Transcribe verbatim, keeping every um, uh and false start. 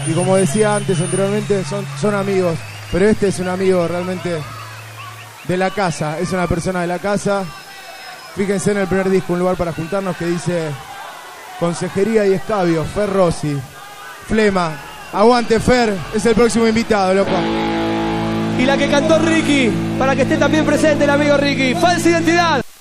Y como decía antes, anteriormente, son, son amigos. Pero este es un amigo realmente de la casa. Es una persona de la casa. Fíjense en el primer disco, Un lugar para juntarnos, que dice Consejería y Escabio, Fer Rossi. Flema. Aguante, Fer. Es el próximo invitado, loco. Y la que cantó Ricky, para que esté también presente el amigo Ricky. Falsa Identidad.